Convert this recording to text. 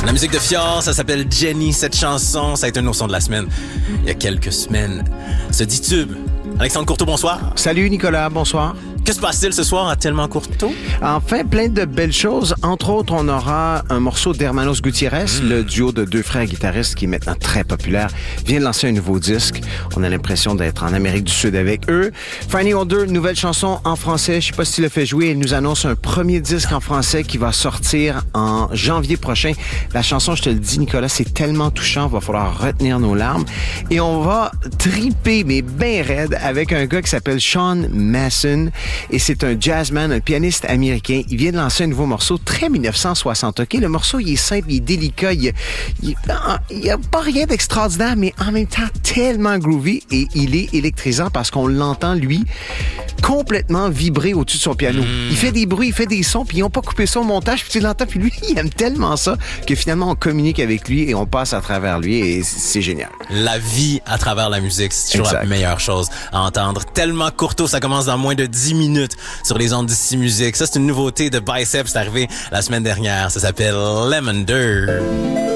La musique de Fjord, ça s'appelle Jenny. Cette chanson, ça a été un son de la semaine. Il y a quelques semaines. Ce dit tube. Alexandre Courteau, bonsoir. Salut Nicolas, bonsoir. Que se passe-t-il ce soir à Tellement Courteau? Enfin, plein de belles choses. Entre autres, on aura un morceau d'Hermanos Gutiérrez, le duo de deux frères guitaristes qui est maintenant très populaire, vient de lancer un nouveau disque. On a l'impression d'être en Amérique du Sud avec eux. Fanny Older, nouvelle chanson en français. Je sais pas si tu l'as fait jouer. Elle nous annonce un premier disque en français qui va sortir en janvier prochain. La chanson, je te le dis, Nicolas, c'est tellement touchant. Va falloir retenir nos larmes. Et on va triper, mais bien raide, avec un gars qui s'appelle Sean Masson. Et c'est un jazzman, un pianiste américain. Il vient de lancer un nouveau morceau, très 1960, OK? Le morceau, il est simple, il est délicat, il y a pas rien d'extraordinaire, mais en même temps, tellement groovy. Et il est électrisant parce qu'on l'entend, lui, complètement vibrer au-dessus de son piano. Il fait des bruits, il fait des sons, puis ils n'ont pas coupé ça au montage, puis tu l'entends, puis lui, il aime tellement ça que finalement, on communique avec lui et on passe à travers lui, et c'est génial. La vie à travers la musique, c'est toujours la meilleure chose à entendre. Tellement Courteau, ça commence dans moins de 10 minutes sur les ondes d'ici musique. Ça, c'est une nouveauté de Biceps, c'est arrivé la semaine dernière. Ça s'appelle Lavender.